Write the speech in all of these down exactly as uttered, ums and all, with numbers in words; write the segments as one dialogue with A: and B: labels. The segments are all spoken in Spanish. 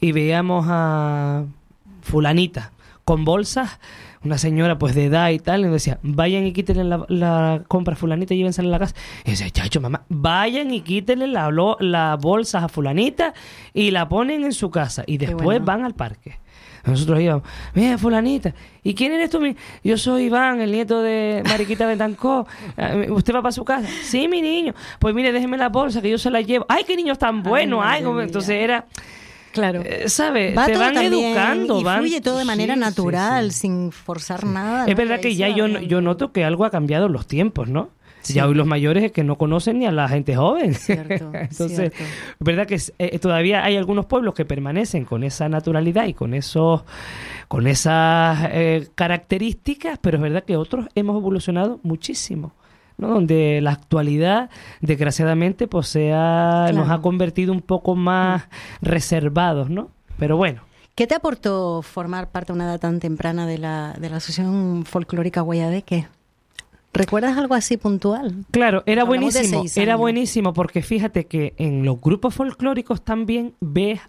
A: y veíamos a fulanita con bolsas, una señora pues de edad y tal, y nos decía, vayan y quítenle la, la compra a fulanita y llévensela a la casa. Y decía, chacho, mamá, vayan y quítenle la, la bolsas a fulanita y la ponen en su casa. Y después bueno. van al parque. Nosotros íbamos, mira, fulanita, ¿y quién eres tú? Yo soy Iván, el nieto de Mariquita Betancor. ¿Usted va para su casa? Sí, mi niño. Pues mire, déjeme la bolsa que yo se la llevo. ¡Ay, qué niños tan buenos! Ay, Ay entonces era...
B: Claro.
A: Eh, ¿Sabes?
B: Va
A: Te van
B: también,
A: educando.
B: Y
A: van...
B: fluye todo de manera
A: sí,
B: natural,
A: sí, sí.
B: sin forzar nada.
A: Es
B: ¿no?
A: verdad que ya yo, yo noto que algo ha cambiado en los tiempos, ¿no? Sí. Ya hoy los mayores es que no conocen ni a la gente joven.
B: Cierto,
A: Entonces,
B: cierto.
A: es verdad que eh, todavía hay algunos pueblos que permanecen con esa naturalidad y con esos, con esas eh, características, pero es verdad que otros hemos evolucionado muchísimo, ¿no? Donde la actualidad, desgraciadamente, pues se ha, claro. nos ha convertido un poco más reservados, ¿no? Pero bueno.
B: ¿Qué te aportó formar parte a una edad tan temprana de la, de la Asociación Folclórica Guayadeque? ¿Recuerdas algo así puntual?
A: Claro, era buenísimo, era buenísimo porque fíjate que en los grupos folclóricos también ves,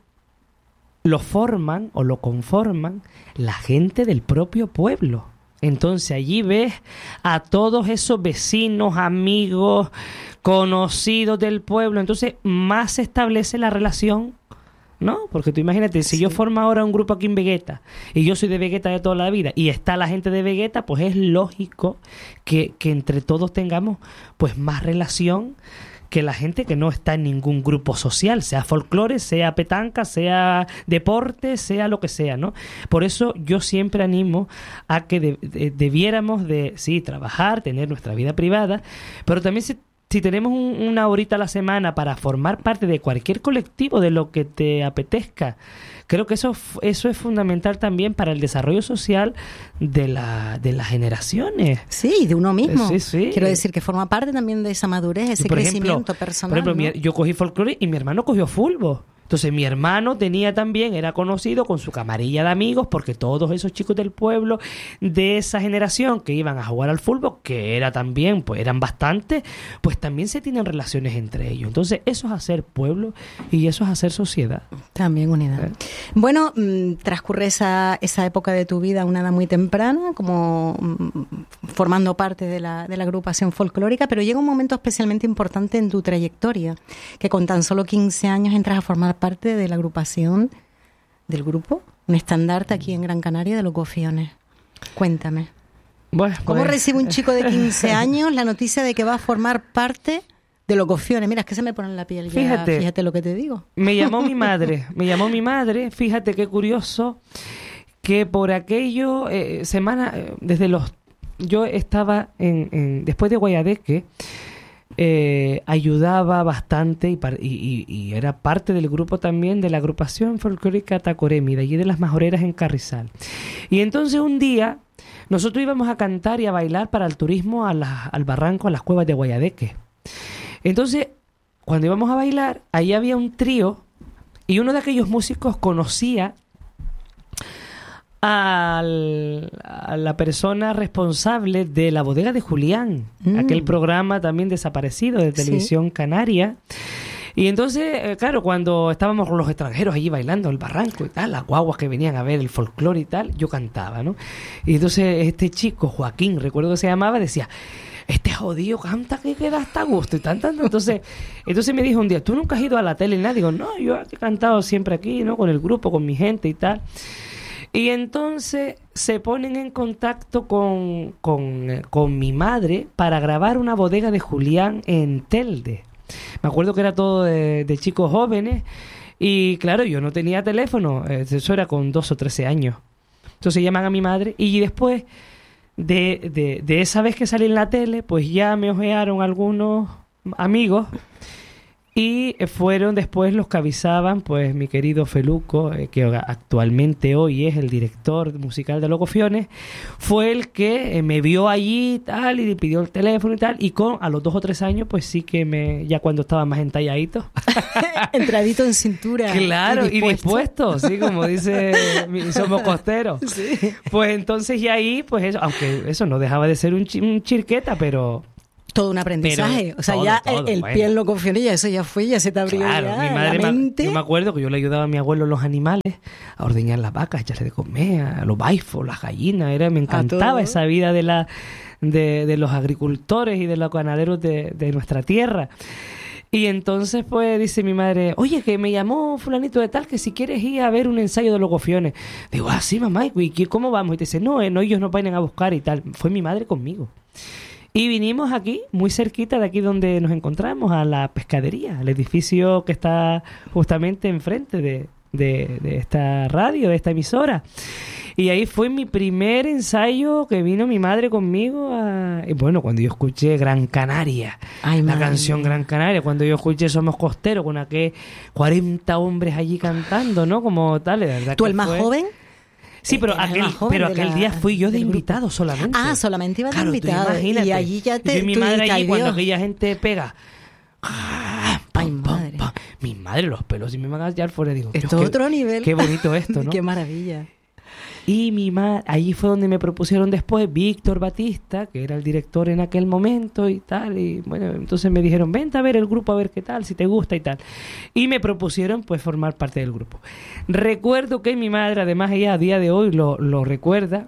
A: lo forman o lo conforman la gente del propio pueblo. Entonces allí ves a todos esos vecinos, amigos, conocidos del pueblo. Entonces más se establece la relación, ¿no? Porque tú imagínate, si sí. yo formo ahora un grupo aquí en Vegueta y yo soy de Vegueta de toda la vida y está la gente de Vegueta, pues es lógico que, que entre todos tengamos pues más relación que la gente que no está en ningún grupo social, sea folclore, sea petanca, sea deporte, sea lo que sea, ¿no? Por eso yo siempre animo a que de, de, debiéramos de, sí, trabajar, tener nuestra vida privada, pero también si Si tenemos un, una horita a la semana para formar parte de cualquier colectivo de lo que te apetezca, creo que eso, eso es fundamental también para el desarrollo social de, la, de las generaciones.
B: Sí, de uno mismo.
A: Sí, sí.
B: Quiero decir que forma parte también de esa madurez, ese por crecimiento ejemplo, personal.
A: Por ejemplo,
B: ¿no?
A: mi, yo cogí folclore y mi hermano cogió fútbol. Entonces mi hermano tenía también, era conocido con su camarilla de amigos, porque todos esos chicos del pueblo de esa generación que iban a jugar al fútbol, que era también, pues eran bastantes, pues también se tienen relaciones entre ellos. Entonces eso es hacer pueblo y eso es hacer sociedad.
B: También unidad. ¿Eh? Bueno, mmm, transcurre esa, esa época de tu vida a una edad muy temprana, como mmm, formando parte de la, de la agrupación folclórica, pero llega un momento especialmente importante en tu trayectoria, que con tan solo quince años entras a formar parte de la agrupación del grupo, un estandarte aquí en Gran Canaria de los Gofiones. Cuéntame.
A: Bueno,
B: ¿Cómo
A: pues...
B: recibe un chico de quince años la noticia de que va a formar parte de los Gofiones? Mira, es que se me pone en la piel ya. Fíjate, fíjate lo que te digo.
A: Me llamó mi madre, me llamó mi madre, fíjate qué curioso, que por aquello, eh, semana, eh, desde los... Yo estaba en, en después de Guayadeque, Eh, ayudaba bastante y, y, y era parte del grupo también de la agrupación folclórica Tacoremi, de allí de las Majoreras en Carrizal. Y entonces un día nosotros íbamos a cantar y a bailar para el turismo a la, al barranco, a las cuevas de Guayadeque. Entonces, cuando íbamos a bailar, ahí había un trío y uno de aquellos músicos conocía Al, a la persona responsable de la bodega de Julián, mm. aquel programa también desaparecido de televisión sí. canaria. Y entonces, eh, claro, cuando estábamos con los extranjeros allí bailando el barranco y tal, las guaguas que venían a ver el folclore y tal, yo cantaba, ¿no? Y entonces este chico, Joaquín, recuerdo que se llamaba, decía, este jodido canta que queda hasta a gusto y tan, tan, entonces, entonces me dijo un día, ¿tú nunca has ido a la tele? Y nada, digo, no, yo he cantado siempre aquí, ¿no? Con el grupo, con mi gente y tal. Y entonces se ponen en contacto con, con, con mi madre para grabar una bodega de Julián en Telde. Me acuerdo que era todo de, de chicos jóvenes y claro, yo no tenía teléfono, eso era con doce o trece años. Entonces llaman a mi madre y después de, de, de esa vez que salí en la tele, pues ya me ojearon algunos amigos. Y fueron después los que avisaban, pues mi querido Feluco, eh, que actualmente hoy es el director musical de Los Gofiones, fue el que eh, me vio allí y tal, y pidió el teléfono y tal, y con a los dos o tres años, pues sí que me, ya cuando estaba más entalladito.
B: Entradito en cintura.
A: Claro, y dispuesto, y dispuesto sí, como dice, somos costeros. Sí. Pues entonces y ahí, pues eso, aunque eso no dejaba de ser un, ch- un chirqueta, pero...
B: Todo un aprendizaje. Pero, o sea, todo, ya todo, el, el bueno. pie en locuciones, ya eso ya fue, ya se te abrió claro, ya
A: mi madre
B: la mente.
A: Me, yo me acuerdo que yo le ayudaba a mi abuelo los animales, a ordeñar las vacas, a echarle de comer, a los baifos, las gallinas. Era, me encantaba esa vida de la de, de los agricultores y de los ganaderos de, de nuestra tierra. Y entonces, pues, dice mi madre, oye, que me llamó fulanito de tal, que si quieres ir a ver un ensayo de los gofiones. Digo, ah, sí, mamá, ¿y cómo vamos? Y te dice, no, eh, no, ellos nos vayan a buscar y tal. Fue mi madre conmigo. Y vinimos aquí, muy cerquita de aquí donde nos encontramos, a la pescadería, al edificio que está justamente enfrente de, de, de esta radio, de esta emisora. Y ahí fue mi primer ensayo que vino mi madre conmigo. A... Y bueno, cuando yo escuché Gran Canaria, Ay, la madre. canción Gran Canaria, cuando yo escuché Somos Costeros, con aquel cuarenta hombres allí cantando, ¿no? Como tal, de verdad.
B: ¿Tú el más fue... joven?
A: Sí, pero aquel, pero aquel la, día fui yo de invitado grupo. solamente.
B: Ah, solamente iba de claro, invitado.
A: Y
B: allí ya te...
A: Y mi madre allí, cuando aquella gente pega... Ah,
B: Ay, pam, madre.
A: Pam, pam. Mi madre, los pelos y me van a hallar fuera. Digo,
B: esto es otro
A: qué,
B: nivel.
A: Qué bonito esto, ¿no?
B: Qué maravilla.
A: Y mi madre, allí fue donde me propusieron después Víctor Batista, que era el director en aquel momento y tal, y bueno, entonces me dijeron, vente a ver el grupo a ver qué tal, si te gusta y tal. Y me propusieron pues formar parte del grupo. Recuerdo que mi madre, además ella a día de hoy lo, lo recuerda,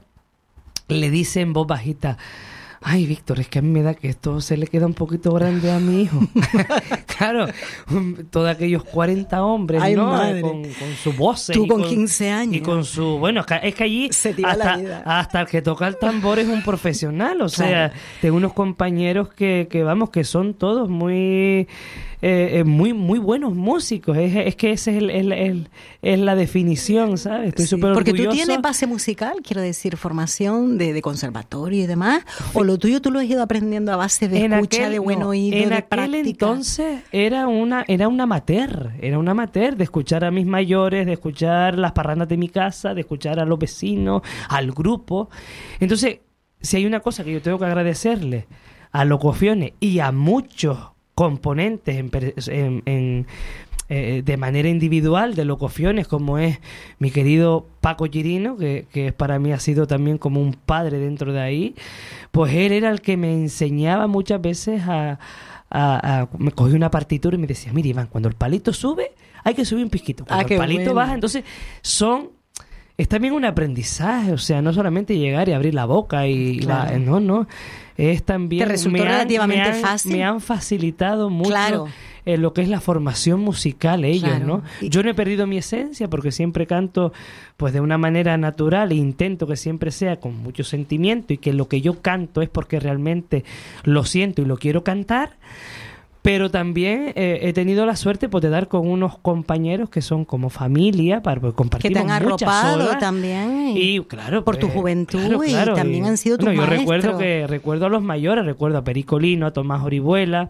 A: le dice en voz bajita, ay, Víctor, es que a mí me da que esto se le queda un poquito grande a mi hijo. Claro, todos aquellos cuarenta hombres, Ay, ¿no? Con, con su voz.
B: Tú con, con quince años.
A: Y con su... Bueno, es que allí hasta, hasta el que toca el tambor es un profesional. O sea, claro. Tengo unos compañeros que, que, vamos, que son todos muy... Eh, muy muy buenos músicos. Es, es que esa es, el, el, el, es la definición, ¿sabes? Estoy súper
B: sí, porque
A: orgulloso.
B: Porque tú tienes base musical, quiero decir, formación de, de conservatorio y demás, sí. O lo tuyo tú lo has ido aprendiendo a base de en escucha, aquel, de buen no, oído,
A: en
B: de
A: aquel
B: práctica.
A: Entonces era una era un amateur, era un amateur de escuchar a mis mayores, de escuchar las parrandas de mi casa, de escuchar a los vecinos, al grupo. Entonces, si hay una cosa que yo tengo que agradecerle a los Gofiones y a muchos componentes en, en, en, eh, de manera individual de los Gofiones, como es mi querido Paco Chirino, que, que para mí ha sido también como un padre dentro de ahí, pues él era el que me enseñaba muchas veces a, a, a me cogía una partitura y me decía, mira Iván, cuando el palito sube hay que subir un pisquito, cuando ah, el palito bueno. baja, entonces son es también un aprendizaje, o sea, no solamente llegar y abrir la boca y claro. la, no, no, es también
B: te resultó
A: me
B: relativamente
A: han, me han,
B: fácil.
A: Me han facilitado mucho
B: claro.
A: eh, lo que es la formación musical ellos,
B: claro.
A: ¿no? Yo no he perdido mi esencia porque siempre canto pues de una manera natural e intento que siempre sea con mucho sentimiento y que lo que yo canto es porque realmente lo siento y lo quiero cantar. Pero también eh, he tenido la suerte pues, de dar con unos compañeros que son como familia, para pues, compartir
B: que te han
A: muchas
B: arropado
A: horas.
B: También.
A: Y claro,
B: por
A: pues,
B: tu juventud
A: claro, claro,
B: y también
A: y,
B: han sido tus
A: bueno,
B: maestros.
A: Yo recuerdo que recuerdo a los mayores, recuerdo a Perico Lino, a Tomás Orihuela.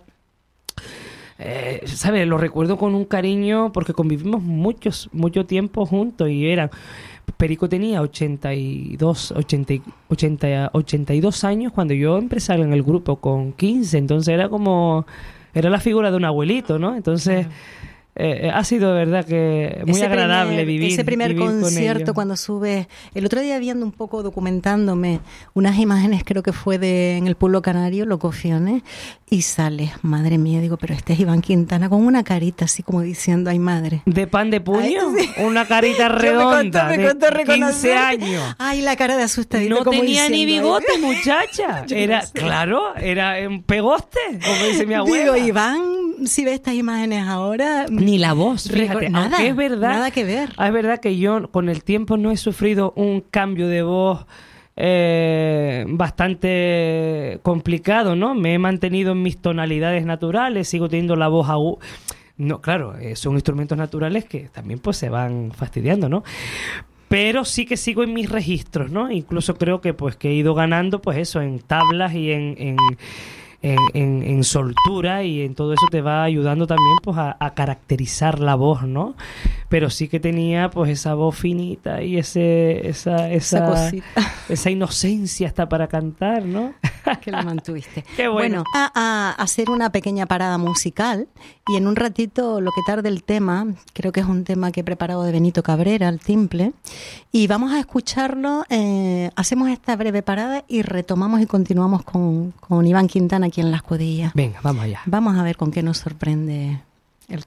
A: Eh, ¿Sabes? Lo recuerdo con un cariño porque convivimos muchos mucho tiempo juntos y eran... Perico tenía ochenta y dos, ochenta, ochenta, ochenta y dos años cuando yo empecé en el grupo con quince, entonces era como... Era la figura de un abuelito, ¿no? Entonces, eh, ha sido de verdad que muy
B: ese
A: agradable
B: primer,
A: vivir
B: Ese primer
A: vivir
B: concierto
A: con
B: cuando subes... El otro día viendo un poco, documentándome, unas imágenes creo que fue de en el pueblo canario, Los Gofiones, y sales, madre mía, digo, pero este es Iván Quintana con una carita así como diciendo, ay madre.
A: ¿De pan de puño? Ay, sí. Una carita redonda me costó, me costó de quince años.
B: Ay, la cara de asustadito.
A: No
B: como
A: tenía
B: diciendo,
A: ni bigote, ay, muchacha. Era, no sé. Claro, era un pegoste, como dice mi abuela.
B: Digo, Iván, si ves estas imágenes ahora...
A: Ni la voz, fíjate.
B: Nada,
A: es verdad,
B: nada que ver.
A: Es verdad que yo con el tiempo no he sufrido un cambio de voz eh, bastante complicado, ¿no? Me he mantenido en mis tonalidades naturales, sigo teniendo la voz aguda. No, claro, eh, son instrumentos naturales que también pues se van fastidiando, ¿no? Pero sí que sigo en mis registros, ¿no? Incluso creo que pues que he ido ganando pues eso en tablas y en... en En, en, en soltura y en todo eso te va ayudando también pues a, a caracterizar la voz, ¿no? pero sí que tenía pues esa voz finita y ese esa esa,
B: esa cosita,
A: esa inocencia hasta para cantar, ¿no?
B: Que lo mantuviste.
A: Qué bueno.
B: Bueno, a, a hacer una pequeña parada musical y en un ratito lo que tarde el tema, creo que es un tema que he preparado de Benito Cabrera, el timple, y vamos a escucharlo, eh, hacemos esta breve parada y retomamos y continuamos con, con Iván Quintana aquí en La Escudilla.
A: Venga, vamos allá.
B: Vamos a ver con qué nos sorprende